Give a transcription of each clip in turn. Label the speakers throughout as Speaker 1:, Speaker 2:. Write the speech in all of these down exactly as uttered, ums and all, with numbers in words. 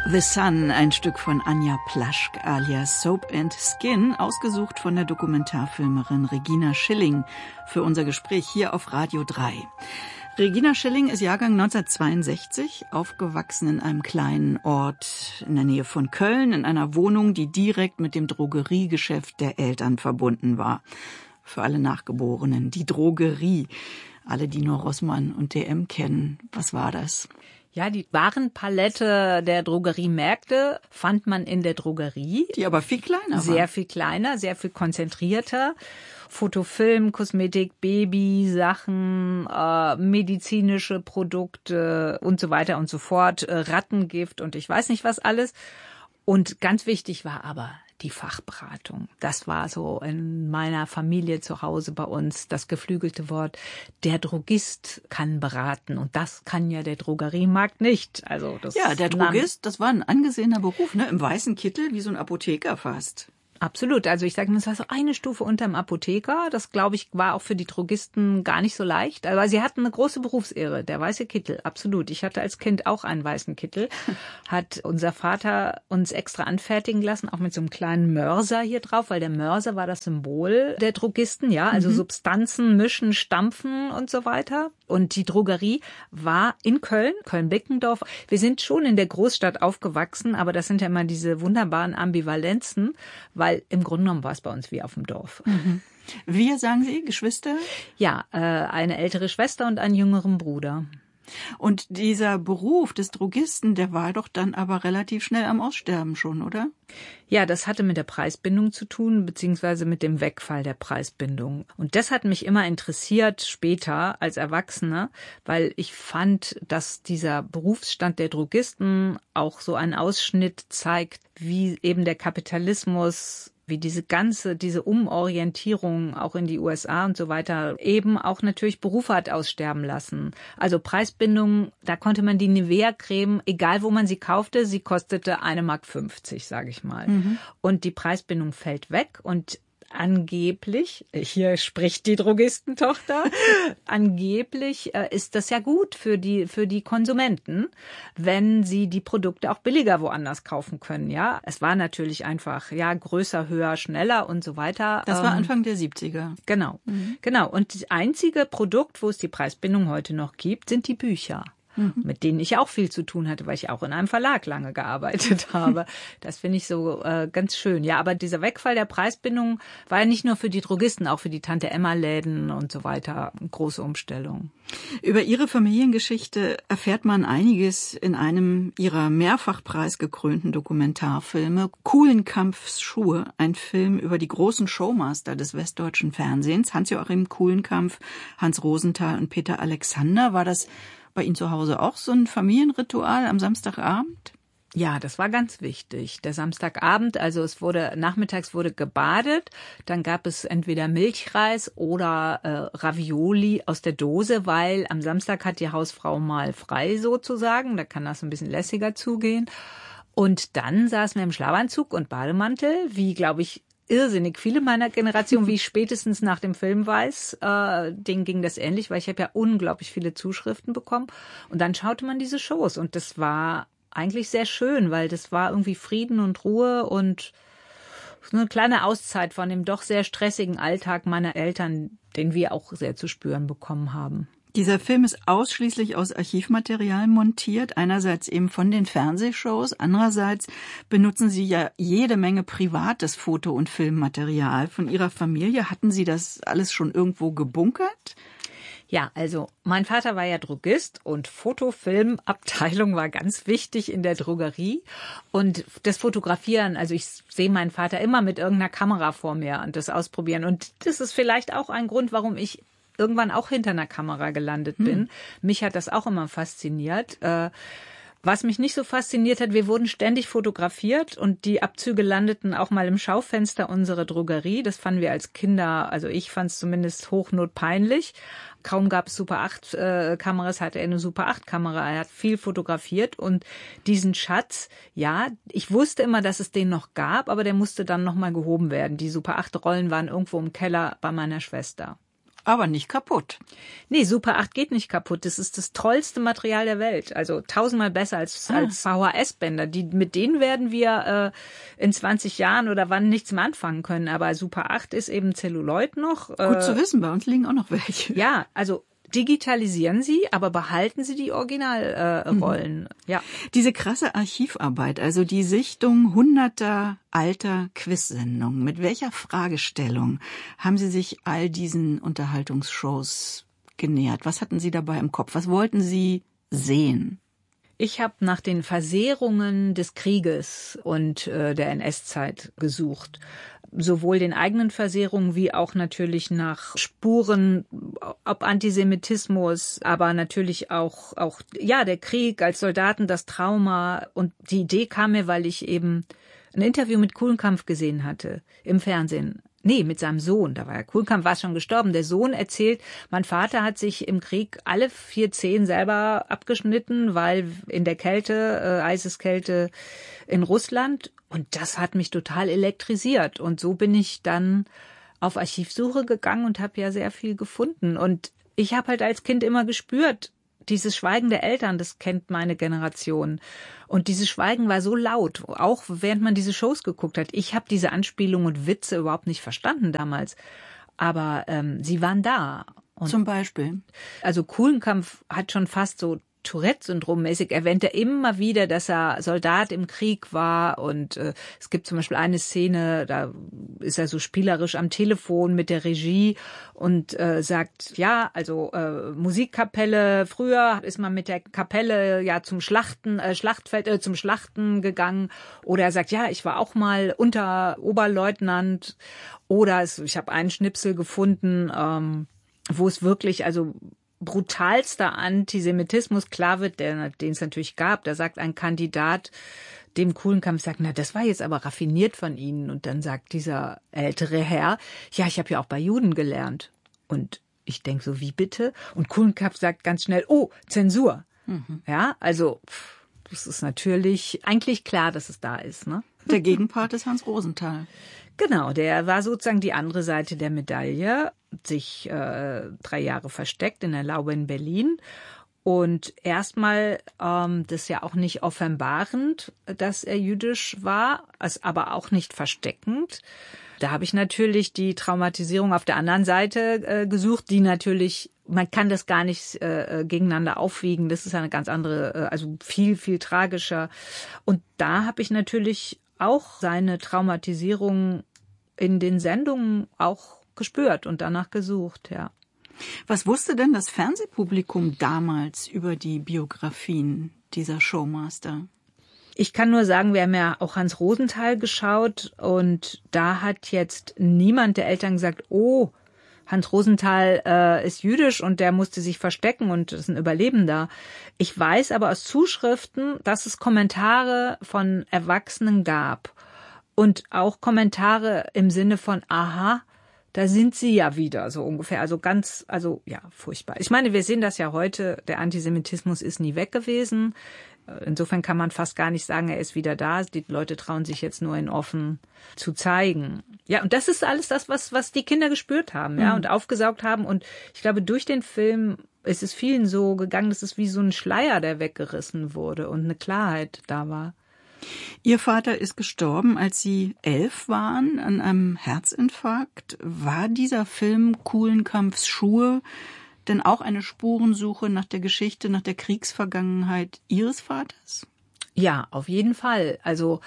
Speaker 1: The Sun, ein Stück von Anja Plaschk alias Soap and Skin, ausgesucht von der Dokumentarfilmerin Regina Schilling für unser Gespräch hier auf Radio drei. Regina Schilling ist Jahrgang neunzehnhundertzweiundsechzig, aufgewachsen in einem kleinen Ort in der Nähe von Köln, in einer Wohnung, die direkt mit dem Drogeriegeschäft der Eltern verbunden war. Für alle Nachgeborenen, die Drogerie. Alle, die nur Rossmann und D M kennen. Was war das?
Speaker 2: Ja, die Warenpalette der Drogeriemärkte fand man in der Drogerie.
Speaker 1: Die aber viel kleiner war.
Speaker 2: Sehr viel kleiner, sehr viel konzentrierter. Fotofilm, Kosmetik, Babysachen, äh, medizinische Produkte und so weiter und so fort. Äh, Rattengift und ich weiß nicht was alles. Und ganz wichtig war aber die Fachberatung. Das war so in meiner Familie zu Hause bei uns das geflügelte Wort. Der Drogist kann beraten und das kann ja der Drogeriemarkt nicht. Also das
Speaker 1: ja, der Drogist, das war ein angesehener Beruf, ne? Im weißen Kittel, wie so ein Apotheker fast.
Speaker 2: Absolut. Also ich sage mal, es war so eine Stufe unterm Apotheker. Das, glaube ich, war auch für die Drogisten gar nicht so leicht. Aber sie hatten eine große Berufsehre, der weiße Kittel, absolut. Ich hatte als Kind auch einen weißen Kittel. Hat unser Vater uns extra anfertigen lassen, auch mit so einem kleinen Mörser hier drauf, weil der Mörser war das Symbol der Drogisten, ja, also mhm. Substanzen mischen, stampfen und so weiter. Und die Drogerie war in Köln, Köln-Bickendorf. Wir sind schon in der Großstadt aufgewachsen, aber das sind ja immer diese wunderbaren Ambivalenzen, weil Weil im Grunde genommen war es bei uns wie auf dem Dorf.
Speaker 1: Mhm. Wir, sagen Sie, Geschwister?
Speaker 2: Ja, äh, eine ältere Schwester und einen jüngeren Bruder.
Speaker 1: Und dieser Beruf des Drogisten, der war doch dann aber relativ schnell am Aussterben schon, oder?
Speaker 2: Ja, das hatte mit der Preisbindung zu tun, beziehungsweise mit dem Wegfall der Preisbindung. Und das hat mich immer interessiert später als Erwachsene, weil ich fand, dass dieser Berufsstand der Drogisten auch so einen Ausschnitt zeigt, wie eben der Kapitalismus, wie diese ganze, diese Umorientierung auch in die U S A und so weiter eben auch natürlich Berufe hat aussterben lassen. Also Preisbindung, da konnte man die Nivea-Creme, egal wo man sie kaufte, sie kostete eine Mark fünfzig, sage ich mal. Mhm. Und die Preisbindung fällt weg und angeblich, hier spricht die Drogistentochter, angeblich äh, ist das ja gut für die für die Konsumenten, wenn sie die Produkte auch billiger woanders kaufen können. Ja, es war natürlich einfach ja größer, höher, schneller und so weiter.
Speaker 1: Das war Anfang der siebziger.
Speaker 2: Genau, mhm. genau. Und das einzige Produkt, wo es die Preisbindung heute noch gibt, sind die Bücher. Mhm. Mit denen ich auch viel zu tun hatte, weil ich auch in einem Verlag lange gearbeitet habe. Das finde ich so äh, ganz schön. Ja, aber dieser Wegfall der Preisbindung war ja nicht nur für die Drogisten, auch für die Tante-Emma-Läden und so weiter eine große Umstellung.
Speaker 1: Über Ihre Familiengeschichte erfährt man einiges in einem Ihrer mehrfach preisgekrönten Dokumentarfilme. Kulenkampfs Schuhe, ein Film über die großen Showmaster des westdeutschen Fernsehens. Hans-Joachim Kulenkampf, Hans Rosenthal und Peter Alexander. War das bei Ihnen zu Hause auch so ein Familienritual am Samstagabend?
Speaker 2: Ja, das war ganz wichtig. Der Samstagabend, also es wurde, nachmittags wurde gebadet, dann gab es entweder Milchreis oder äh, Ravioli aus der Dose, weil am Samstag hat die Hausfrau mal frei sozusagen, da kann das ein bisschen lässiger zugehen. Und dann saßen wir im Schlafanzug und Bademantel, wie, glaube ich, irrsinnig viele meiner Generation, wie ich spätestens nach dem Film weiß, äh, denen ging das ähnlich, weil ich habe ja unglaublich viele Zuschriften bekommen. Und dann schaute man diese Shows und das war eigentlich sehr schön, weil das war irgendwie Frieden und Ruhe und eine kleine Auszeit von dem doch sehr stressigen Alltag meiner Eltern, den wir auch sehr zu spüren bekommen haben.
Speaker 1: Dieser Film ist ausschließlich aus Archivmaterial montiert, einerseits eben von den Fernsehshows, andererseits benutzen Sie ja jede Menge privates Foto- und Filmmaterial von Ihrer Familie. Hatten Sie das alles schon irgendwo gebunkert?
Speaker 2: Ja, also mein Vater war ja Drogist und Fotofilmabteilung war ganz wichtig in der Drogerie. Und das Fotografieren, also ich sehe meinen Vater immer mit irgendeiner Kamera vor mir und das ausprobieren. Und das ist vielleicht auch ein Grund, warum ich irgendwann auch hinter einer Kamera gelandet bin. Hm. Mich hat das auch immer fasziniert. Was mich nicht so fasziniert hat, wir wurden ständig fotografiert und die Abzüge landeten auch mal im Schaufenster unserer Drogerie. Das fanden wir als Kinder, also ich fand es zumindest hochnotpeinlich. Kaum gab es Super acht äh, Kameras, hatte er eine Super acht Kamera. Er hat viel fotografiert und diesen Schatz, ja, ich wusste immer, dass es den noch gab, aber der musste dann nochmal gehoben werden. Die Super acht Rollen waren irgendwo im Keller bei meiner Schwester.
Speaker 1: Aber nicht kaputt.
Speaker 2: Nee, Super acht geht nicht kaputt. Das ist das tollste Material der Welt. Also tausendmal besser als, ah. als V H S-Bänder. Die, mit denen werden wir äh, in zwanzig Jahren oder wann nichts mehr anfangen können. Aber Super acht ist eben Celluloid noch.
Speaker 1: Gut äh, zu wissen, bei uns liegen auch noch welche.
Speaker 2: Ja, also digitalisieren Sie, aber behalten Sie die Originalrollen. Äh, mhm. Ja.
Speaker 1: Diese krasse Archivarbeit, also die Sichtung hunderter alter Quiz-Sendungen. Mit welcher Fragestellung haben Sie sich all diesen Unterhaltungsshows genähert? Was hatten Sie dabei im Kopf? Was wollten Sie sehen?
Speaker 2: Ich habe nach den Versehrungen des Krieges und äh, der N S-Zeit gesucht. Sowohl den eigenen Versehrungen wie auch natürlich nach Spuren, ob Antisemitismus, aber natürlich auch, auch, ja, der Krieg als Soldaten, das Trauma. Und die Idee kam mir, weil ich eben ein Interview mit Kulenkampff gesehen hatte im Fernsehen. Nee, mit seinem Sohn. Da war ja Kulenkampff war schon gestorben. Der Sohn erzählt, mein Vater hat sich im Krieg alle vier Zehen selber abgeschnitten, weil in der Kälte, äh, Eiseskälte in Russland. Und das hat mich total elektrisiert. Und so bin ich dann auf Archivsuche gegangen und habe ja sehr viel gefunden. Und ich habe halt als Kind immer gespürt, dieses Schweigen der Eltern, das kennt meine Generation. Und dieses Schweigen war so laut, auch während man diese Shows geguckt hat. Ich habe diese Anspielungen und Witze überhaupt nicht verstanden damals. Aber ähm, sie waren da. Und
Speaker 1: zum Beispiel?
Speaker 2: Also Kulenkampff hat schon fast so Tourette-Syndrom-mäßig erwähnt er immer wieder, dass er Soldat im Krieg war und äh, es gibt zum Beispiel eine Szene, da ist er so spielerisch am Telefon mit der Regie und äh, sagt, ja, also äh, Musikkapelle, früher ist man mit der Kapelle ja zum Schlachten, äh, Schlachtfeld, äh, zum Schlachten gegangen oder er sagt, ja, ich war auch mal unter Oberleutnant oder es, ich habe einen Schnipsel gefunden, ähm, wo es wirklich, also brutalster Antisemitismus klar wird, der, den es natürlich gab. Da sagt ein Kandidat dem Kulenkampff, sagt, na, das war jetzt aber raffiniert von Ihnen. Und dann sagt dieser ältere Herr, ja, ich habe ja auch bei Juden gelernt. Und ich denke so, wie bitte? Und Kulenkampff sagt ganz schnell, oh, Zensur. Mhm. Ja, also pff, das ist natürlich eigentlich klar, dass es da ist, ne?
Speaker 1: Der Gegenpart ist Hans Rosenthal.
Speaker 2: Genau, der war sozusagen die andere Seite der Medaille, sich äh, drei Jahre versteckt in der Laube in Berlin und erstmal ähm, das ja auch nicht offenbarend, dass er jüdisch war, es aber auch nicht versteckend. Da habe ich natürlich die Traumatisierung auf der anderen Seite äh, gesucht, die natürlich, man kann das gar nicht äh, gegeneinander aufwiegen, das ist eine ganz andere, äh, also viel, viel tragischer. Und da habe ich natürlich auch seine Traumatisierung in den Sendungen auch gespürt und danach gesucht, ja.
Speaker 1: Was wusste denn das Fernsehpublikum damals über die Biografien dieser Showmaster?
Speaker 2: Ich kann nur sagen, wir haben ja auch Hans Rosenthal geschaut und da hat jetzt niemand der Eltern gesagt, oh, Hans Rosenthal äh, ist jüdisch und der musste sich verstecken und ist ein Überlebender. Ich weiß aber aus Zuschriften, dass es Kommentare von Erwachsenen gab und auch Kommentare im Sinne von, aha, da sind sie ja wieder, so ungefähr. Also ganz, also ja, furchtbar. Ich meine, wir sehen das ja heute, der Antisemitismus ist nie weg gewesen. Insofern kann man fast gar nicht sagen, er ist wieder da. Die Leute trauen sich jetzt nur, ihn offen zu zeigen. Ja, und das ist alles das, was, was die Kinder gespürt haben, ja, mhm. und aufgesaugt haben. Und ich glaube, durch den Film ist es vielen so gegangen, dass es wie so ein Schleier, der weggerissen wurde und eine Klarheit da war.
Speaker 1: Ihr Vater ist gestorben, als Sie elf waren, an einem Herzinfarkt. War dieser Film Kulenkampffs Schuhe denn auch eine Spurensuche nach der Geschichte, nach der Kriegsvergangenheit Ihres Vaters?
Speaker 2: Ja, auf jeden Fall. Also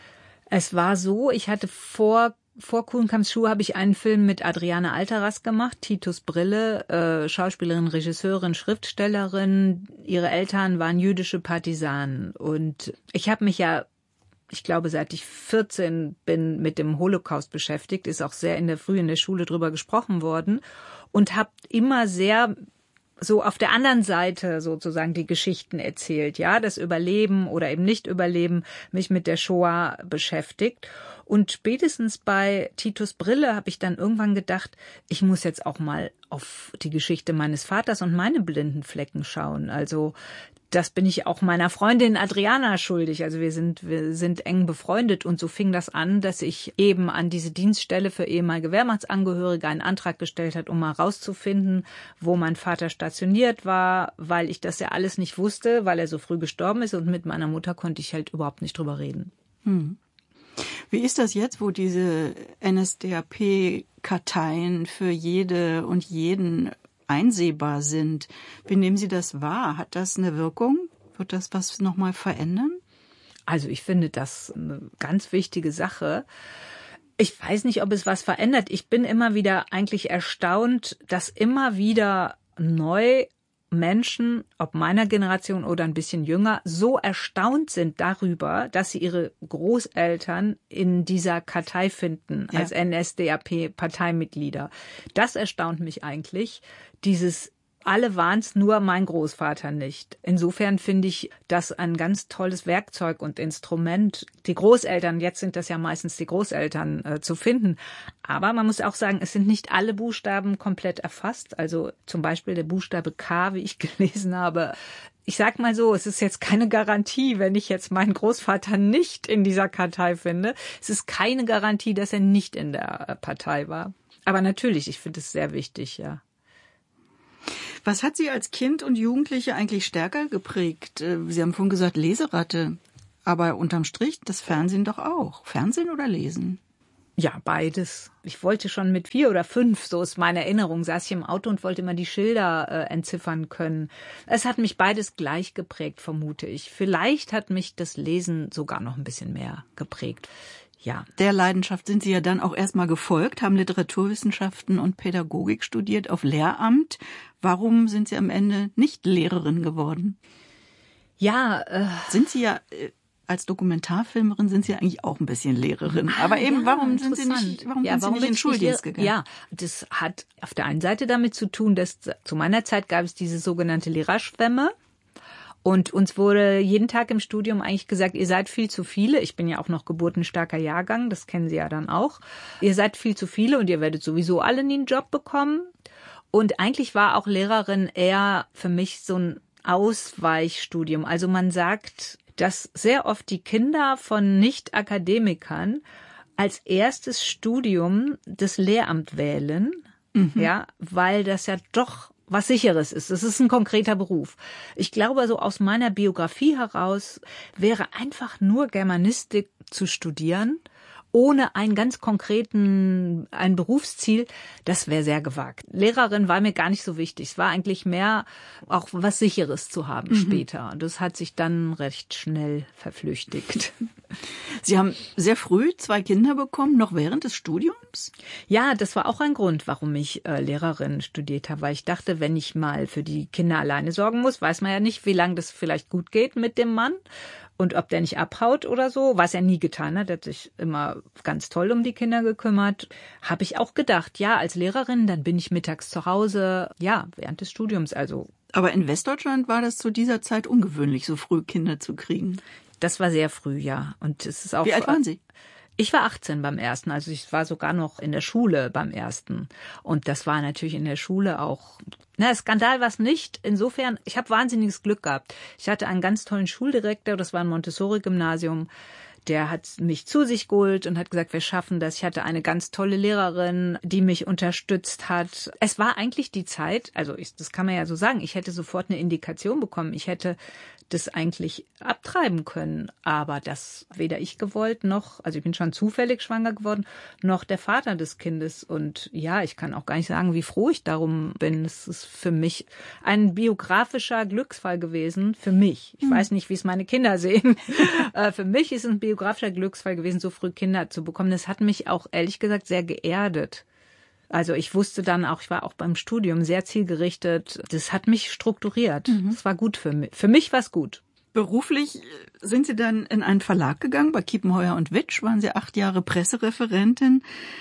Speaker 2: es war so, ich hatte vor vor Kulenkampffs Schuhe habe ich einen Film mit Adriane Alteras gemacht, Titus Brille, äh, Schauspielerin, Regisseurin, Schriftstellerin. Ihre Eltern waren jüdische Partisanen und ich habe mich ja, ich glaube, seit ich vierzehn bin, mit dem Holocaust beschäftigt, ist auch sehr in der früh in der Schule drüber gesprochen worden und habe immer sehr so auf der anderen Seite sozusagen die Geschichten erzählt, ja, das Überleben oder eben Nicht-Überleben, mich mit der Shoah beschäftigt. Und spätestens bei Titus Brille habe ich dann irgendwann gedacht, ich muss jetzt auch mal auf die Geschichte meines Vaters und meine blinden Flecken schauen. Also das bin ich auch meiner Freundin Adriana schuldig. Also wir sind, wir sind eng befreundet und so fing das an, dass ich eben an diese Dienststelle für ehemalige Wehrmachtsangehörige einen Antrag gestellt hat, um mal rauszufinden, wo mein Vater stationiert war, weil ich das ja alles nicht wusste, weil er so früh gestorben ist und mit meiner Mutter konnte ich halt überhaupt nicht drüber reden.
Speaker 1: Hm. Wie ist das jetzt, wo diese N S D A P-Karteien für jede und jeden einsehbar sind? Wie nehmen Sie das wahr? Hat das eine Wirkung? Wird das was nochmal verändern?
Speaker 2: Also ich finde das eine ganz wichtige Sache. Ich weiß nicht, ob es was verändert. Ich bin immer wieder eigentlich erstaunt, dass immer wieder neu Menschen, ob meiner Generation oder ein bisschen jünger, so erstaunt sind darüber, dass sie ihre Großeltern in dieser Kartei finden, ja, als N S D A P-Parteimitglieder. Das erstaunt mich eigentlich, dieses alle waren es, nur mein Großvater nicht. Insofern finde ich das ein ganz tolles Werkzeug und Instrument, die Großeltern, jetzt sind das ja meistens die Großeltern, äh, zu finden. Aber man muss auch sagen, es sind nicht alle Buchstaben komplett erfasst. Also zum Beispiel der Buchstabe K, wie ich gelesen habe. Ich sag mal so, es ist jetzt keine Garantie, wenn ich jetzt meinen Großvater nicht in dieser Kartei finde. Es ist keine Garantie, dass er nicht in der Partei war. Aber natürlich, ich finde es sehr wichtig, ja.
Speaker 1: Was hat Sie als Kind und Jugendliche eigentlich stärker geprägt? Sie haben vorhin gesagt Leseratte, aber unterm Strich das Fernsehen doch auch. Fernsehen oder Lesen?
Speaker 2: Ja, beides. Ich wollte schon mit vier oder fünf, so ist meine Erinnerung, saß ich im Auto und wollte immer die Schilder äh, entziffern können. Es hat mich beides gleich geprägt, vermute ich. Vielleicht hat mich das Lesen sogar noch ein bisschen mehr geprägt. Ja.
Speaker 1: Der Leidenschaft sind Sie ja dann auch erstmal gefolgt, haben Literaturwissenschaften und Pädagogik studiert auf Lehramt. Warum sind Sie am Ende nicht Lehrerin geworden?
Speaker 2: Ja, äh,
Speaker 1: sind Sie ja äh, als Dokumentarfilmerin sind Sie ja eigentlich auch ein bisschen Lehrerin. Aber eben,
Speaker 2: ja,
Speaker 1: warum sind Sie nicht, warum
Speaker 2: ja,
Speaker 1: sind Sie
Speaker 2: warum
Speaker 1: nicht in den Schuldienst gegangen?
Speaker 2: Ja, das hat auf der einen Seite damit zu tun, dass zu meiner Zeit gab es diese sogenannte Lehrerschwemme. Und uns wurde jeden Tag im Studium eigentlich gesagt, ihr seid viel zu viele. Ich bin ja auch noch geburtenstarker Jahrgang, das kennen Sie ja dann auch. Ihr seid viel zu viele und ihr werdet sowieso alle nie einen Job bekommen. Und eigentlich war auch Lehrerin eher für mich so ein Ausweichstudium. Also man sagt, dass sehr oft die Kinder von Nicht-Akademikern als erstes Studium das Lehramt wählen, mhm. ja, weil das ja doch was Sicheres ist. Das ist ein konkreter Beruf. Ich glaube, so aus meiner Biografie heraus wäre einfach nur Germanistik zu studieren, ohne einen ganz konkreten, ein Berufsziel, das wäre sehr gewagt. Lehrerin war mir gar nicht so wichtig. Es war eigentlich mehr auch was Sicheres zu haben mhm. später. Und das hat sich dann recht schnell verflüchtigt.
Speaker 1: Sie haben sehr früh zwei Kinder bekommen, noch während des Studiums?
Speaker 2: Ja, das war auch ein Grund, warum ich äh, Lehrerin studiert habe, weil ich dachte, wenn ich mal für die Kinder alleine sorgen muss, weiß man ja nicht, wie lange das vielleicht gut geht mit dem Mann. Und ob der nicht abhaut oder so, was er nie getan hat, er hat sich immer ganz toll um die Kinder gekümmert, habe ich auch gedacht, ja, als Lehrerin, dann bin ich mittags zu Hause, ja, während des Studiums, also.
Speaker 1: Aber in Westdeutschland war das zu dieser Zeit ungewöhnlich, so früh Kinder zu kriegen.
Speaker 2: Das war sehr früh, ja. Und es ist auch.
Speaker 1: Wie alt waren Sie?
Speaker 2: Ich war achtzehn beim ersten, also ich war sogar noch in der Schule beim ersten. Und das war natürlich in der Schule auch, na, Skandal war es nicht. Insofern, ich habe wahnsinniges Glück gehabt. Ich hatte einen ganz tollen Schuldirektor, das war ein Montessori-Gymnasium. Der hat mich zu sich geholt und hat gesagt, wir schaffen das. Ich hatte eine ganz tolle Lehrerin, die mich unterstützt hat. Es war eigentlich die Zeit, also ich, das kann man ja so sagen, ich hätte sofort eine Indikation bekommen. Ich hätte das eigentlich abtreiben können, aber das weder ich gewollt noch, also ich bin schon zufällig schwanger geworden, noch der Vater des Kindes. Und ja, ich kann auch gar nicht sagen, wie froh ich darum bin. Es ist für mich ein biografischer Glücksfall gewesen, für mich. Ich hm. weiß nicht, wie es meine Kinder sehen. Für mich ist es ein biografischer Glücksfall gewesen, so früh Kinder zu bekommen. Das hat mich auch ehrlich gesagt sehr geerdet. Also ich wusste dann auch, ich war auch beim Studium sehr zielgerichtet. Das hat mich strukturiert. Mhm. Das war gut für mich. Für mich war es gut.
Speaker 1: Beruflich sind Sie dann in einen Verlag gegangen. Bei Kiepenheuer und Witsch waren Sie acht Jahre Pressereferentin.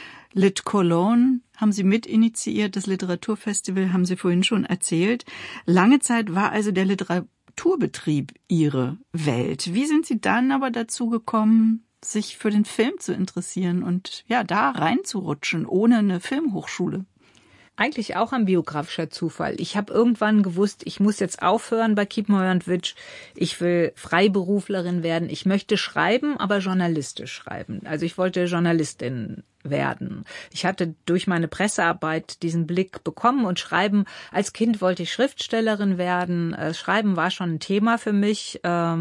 Speaker 1: Lit Cologne haben Sie mit initiiert. Das Literaturfestival haben Sie vorhin schon erzählt. Lange Zeit war also der Literaturbetrieb Ihre Welt. Wie sind Sie dann aber dazu gekommen, sich für den Film zu interessieren und ja, da reinzurutschen, ohne eine Filmhochschule?
Speaker 2: Eigentlich auch ein biografischer Zufall. Ich habe irgendwann gewusst, ich muss jetzt aufhören bei Kiepenheuer und Witsch. Ich will Freiberuflerin werden. Ich möchte schreiben, aber journalistisch schreiben. Also ich wollte Journalistin werden. Ich hatte durch meine Pressearbeit diesen Blick bekommen und schreiben. Als Kind wollte ich Schriftstellerin werden. Schreiben war schon ein Thema für mich.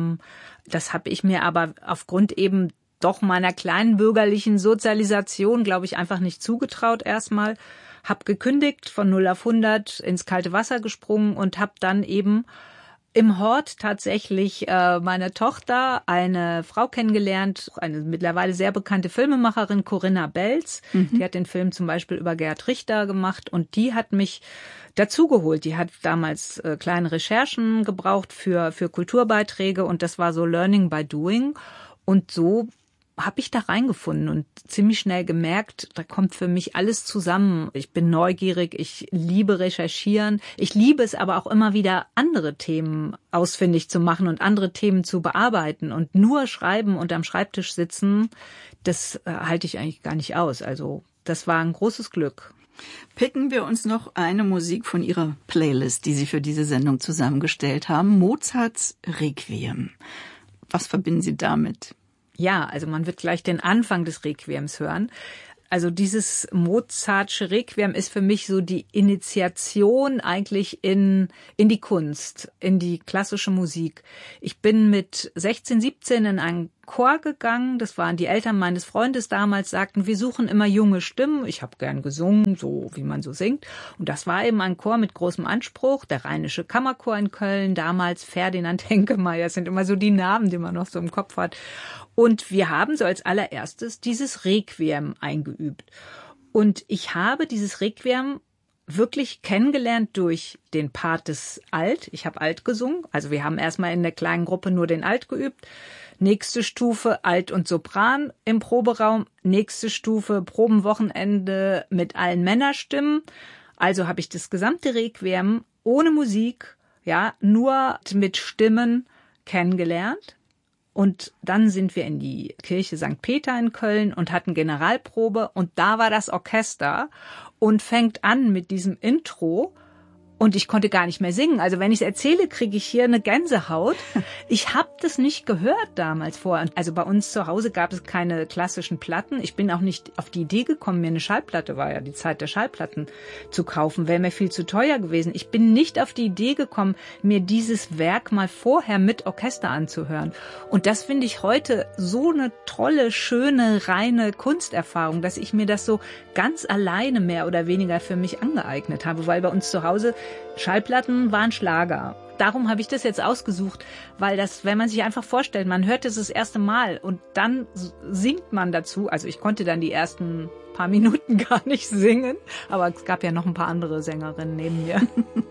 Speaker 2: Das habe ich mir aber aufgrund eben doch meiner kleinen bürgerlichen Sozialisation, glaube ich, einfach nicht zugetraut erstmal. Hab gekündigt, von null auf hundert ins kalte Wasser gesprungen und habe dann eben im Hort tatsächlich äh, meine Tochter, eine Frau kennengelernt, eine mittlerweile sehr bekannte Filmemacherin, Corinna Belz. Mhm. Die hat den Film zum Beispiel über Gerhard Richter gemacht und die hat mich dazugeholt. Die hat damals äh, kleine Recherchen gebraucht für für Kulturbeiträge und das war so Learning by Doing. Und so habe ich da reingefunden und ziemlich schnell gemerkt, da kommt für mich alles zusammen. Ich bin neugierig, ich liebe recherchieren. Ich liebe es aber auch immer wieder, andere Themen ausfindig zu machen und andere Themen zu bearbeiten. Und nur schreiben und am Schreibtisch sitzen, das äh, halte ich eigentlich gar nicht aus. Also das war ein großes Glück.
Speaker 1: Picken wir uns noch eine Musik von Ihrer Playlist, die Sie für diese Sendung zusammengestellt haben. Mozarts Requiem. Was verbinden Sie damit?
Speaker 2: Ja, also man wird gleich den Anfang des Requiems hören. Also dieses Mozartsche Requiem ist für mich so die Initiation eigentlich in in die Kunst, in die klassische Musik. Ich bin mit sechzehn, siebzehn in einen Chor gegangen. Das waren die Eltern meines Freundes damals, sagten, wir suchen immer junge Stimmen. Ich habe gern gesungen, so wie man so singt. Und das war eben ein Chor mit großem Anspruch. Der Rheinische Kammerchor in Köln, damals Ferdinand Henkemeyer. Das sind immer so die Namen, die man noch so im Kopf hat. Und wir haben so als allererstes dieses Requiem eingeübt. Und ich habe dieses Requiem wirklich kennengelernt durch den Part des Alt. Ich habe Alt gesungen. Also wir haben erstmal in der kleinen Gruppe nur den Alt geübt. Nächste Stufe Alt und Sopran im Proberaum. Nächste Stufe Probenwochenende mit allen Männerstimmen. Also habe ich das gesamte Requiem ohne Musik, ja, nur mit Stimmen kennengelernt. Und dann sind wir in die Kirche Sankt Peter in Köln und hatten Generalprobe. Und da war das Orchester und fängt an mit diesem Intro. Und ich konnte gar nicht mehr singen. Also wenn ich es erzähle, kriege ich hier eine Gänsehaut. Ich habe das nicht gehört damals vorher. Also bei uns zu Hause gab es keine klassischen Platten. Ich bin auch nicht auf die Idee gekommen, mir eine Schallplatte, war ja die Zeit der Schallplatten, zu kaufen. Wäre mir viel zu teuer gewesen. Ich bin nicht auf die Idee gekommen, mir dieses Werk mal vorher mit Orchester anzuhören. Und das finde ich heute so eine tolle, schöne, reine Kunsterfahrung, dass ich mir das so ganz alleine mehr oder weniger für mich angeeignet habe. Weil bei uns zu Hause Schallplatten waren Schlager. Darum habe ich das jetzt ausgesucht, weil das, wenn man sich einfach vorstellt, man hört es das erste Mal und dann singt man dazu. Also ich konnte dann die ersten paar Minuten gar nicht singen, aber es gab ja noch ein paar andere Sängerinnen neben mir.